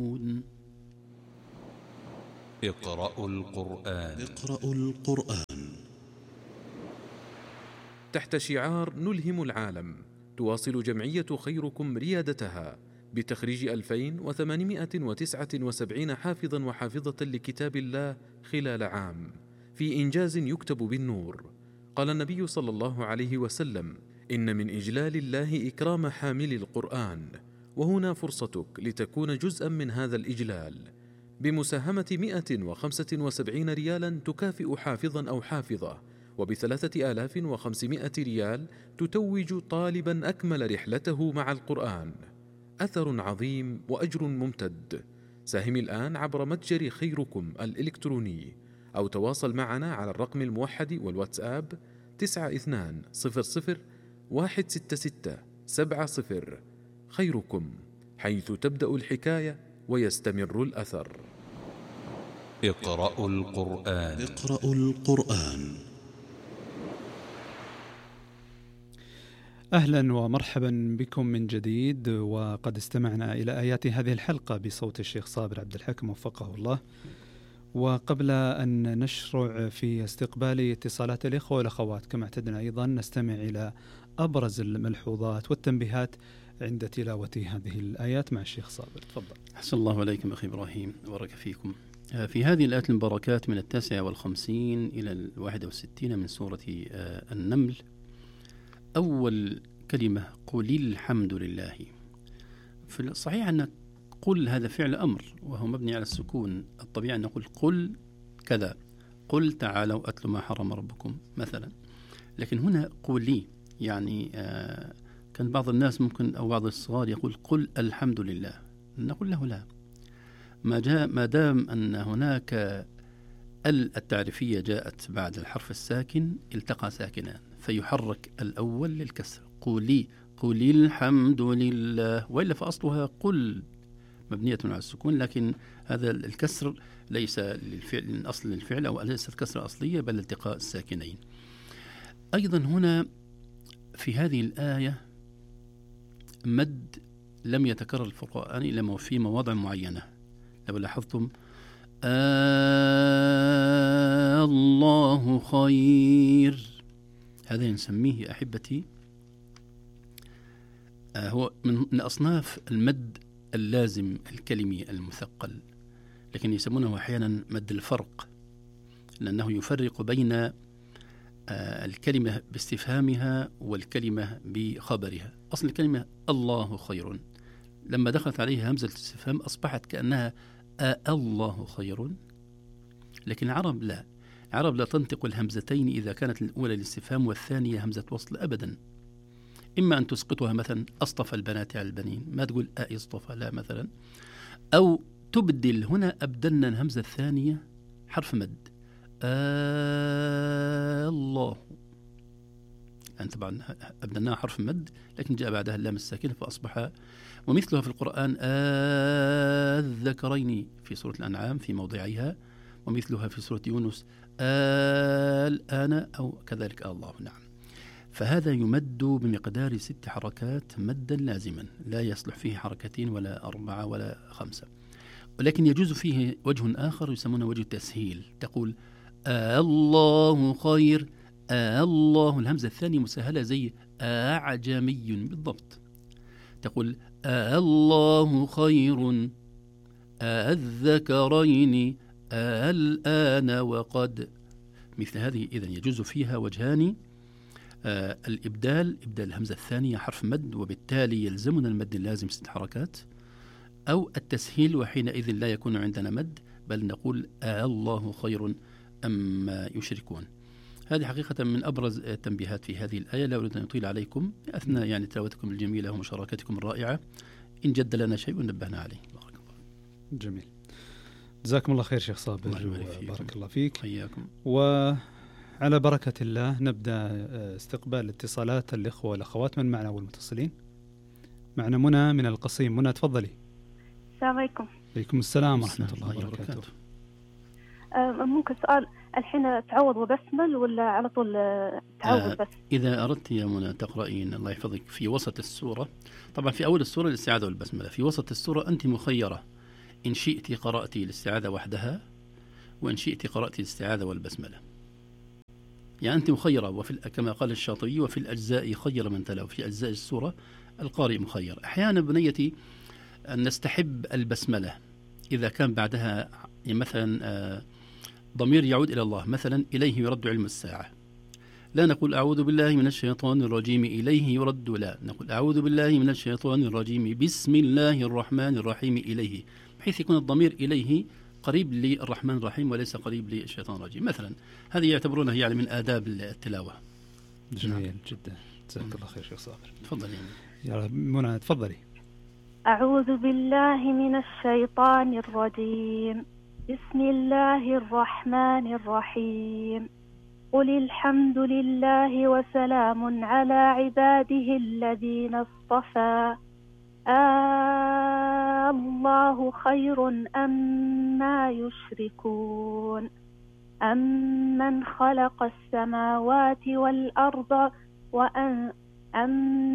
اقرأوا القرآن. تحت شعار نلهم العالم، تواصل جمعية خيركم ريادتها بتخريج 2879 حافظا وحافظة لكتاب الله خلال عام، في إنجاز يكتب بالنور. قال النبي صلى الله عليه وسلم: إن من إجلال الله إكرام حامل القرآن، وهنا فرصتك لتكون جزءا من هذا الإجلال بمساهمة 175 ريالا تكافئ حافظا أو حافظة، وب3500 ريال تتوج طالبا أكمل رحلته مع القرآن. أثر عظيم وأجر ممتد. ساهم الآن عبر متجر خيركم الإلكتروني، أو تواصل معنا على الرقم الموحد والواتساب 9200166770. خيركم، حيث تبدأ الحكاية ويستمر الأثر. اقرأوا القرآن. أهلا ومرحبا بكم من جديد، وقد استمعنا إلى آيات هذه الحلقة بصوت الشيخ صابر عبد الحكم وفقه الله. وقبل أن نشرع في استقبال اتصالات الإخوة والأخوات كما اعتدنا، أيضا نستمع إلى أبرز الملحوظات والتنبيهات عند تلاوة هذه الآيات مع الشيخ صابر. تفضل. أحسن الله عليكم أخي إبراهيم، بارك فيكم. في هذه الآيات المباركات من 59 إلى 61 من سورة النمل، أول كلمة قل الحمد لله. في الصحيح أن قل هذا فعل أمر وهو مبني على السكون، الطبيعي أن نقول قل كذا، قل تعالوا أتل ما حرم ربكم مثلا، لكن هنا قولي يعني كان بعض الناس ممكن أو بعض الصغار يقول قل الحمد لله، نقول له لا، ما دام أن هناك التعريفية جاءت بعد الحرف الساكن التقى ساكنان فيحرك الأول للكسر، قولي الحمد لله، وإلا فأصلها قل مبنية على السكون، لكن هذا الكسر ليس للفعل من أصل الفعل أو ليست كسر أصلية بل التقاء الساكنين. أيضا هنا في هذه الآية مد لم يتكرر في القرآن إلا في مواضع معينة. لو لاحظتم الله خير، هذا نسميه أحبتي هو من أصناف المد اللازم الكلمي المثقل، لكن يسمونه أحيانا مد الفرق، لأنه يفرق بين الكلمة باستفهامها والكلمة بخبرها. أصل الكلمة الله خير، لما دخلت عليها همزة الاستفهام أصبحت كأنها الله خير، لكن العرب لا، العرب لا تنطق الهمزتين إذا كانت الأولى الاستفهام والثانية همزة وصل أبدا. إما أن تسقطها مثلا أصطفى البنات على البنين، ما تقول اصطفى لا مثلا، أو تبدل، هنا أبدلنا الهمزة الثانية حرف مد الله، يعني طبعا أبدلناها حرف مد لكن جاء بعدها اللام الساكنة فأصبح. ومثلها في القرآن الذكرين في سورة الأنعام في موضعها، ومثلها في سورة يونس الآن أو كذلك الله. نعم، فهذا يمد بمقدار 6 حركات مدا لازما، لا يصلح فيه 2 ولا 4 ولا 5. ولكن يجوز فيه وجه آخر يسمونه وجه التسهيل، تقول الله خير، الله الهمزة الثانية مسهلة زي أعجمي بالضبط، تقول الله خير الذكرين الآن وقد، مثل هذه. إذن يجوز فيها وجهان، الإبدال، إبدال الهمزة الثانية حرف مد وبالتالي يلزمنا المد اللازم 6 حركات، أو التسهيل وحينئذ لا يكون عندنا مد بل نقول الله خير أما يشركون. هذه حقيقة من أبرز التنبيهات في هذه الآية، لا أريد أن أطيل عليكم أثناء يعني تلاوتكم الجميلة ومشاركتكم الرائعة، إن جد لنا شيء نبهنا عليه. بارك الله. جميل، جزاكم الله خير شيخ صابر، بارك الله فيك. حياكم. وعلى بركة الله نبدأ استقبال اتصالات الإخوة والأخوات. من معنا والمتصلين؟ معنا منى من القصيم. منى تفضلي. السلام عليكم. عليكم السلام ورحمة الله وبركاته. ممكن سؤال، الحين تعوض وبسمل ولا على طول تعوض بس؟ إذا أردت يا منى تقرأين الله يحفظك في وسط السورة، طبعا في أول السورة الاستعاذة والبسملة، في وسط السورة أنت مخيرة إن شئت قرأت الاستعاذة وحدها، وإن شئت قرأت الاستعاذة والبسملة. يعني أنت مخيرة، كما قال الشاطبي: وفي الأجزاء خير من تلا. وفي أجزاء السورة القارئ مخير. أحيانا بنيتي أن نستحب البسملة إذا كان بعدها مثلا ضمير يعود إلى الله، مثلا إليه يرد علم الساعة. لا نقول أعوذ بالله من الشيطان الرجيم إليه يرد، لا، نقول أعوذ بالله من الشيطان الرجيم بسم الله الرحمن الرحيم إليه، بحيث يكون الضمير إليه قريب للرحمن الرحيم وليس قريب للشيطان الرجيم مثلا. هذه يعتبرونها يعني من آداب التلاوة. جميل جدا، جزاك الله خير شيخ صابر. تفضلي يا منى، تفضلي. أعوذ بالله من الشيطان الرجيم، بسم الله الرحمن الرحيم. قل الحمد لله وسلام على عباده الذين اصطفى، الله خير أما يشركون، أمن خلق السماوات والأرض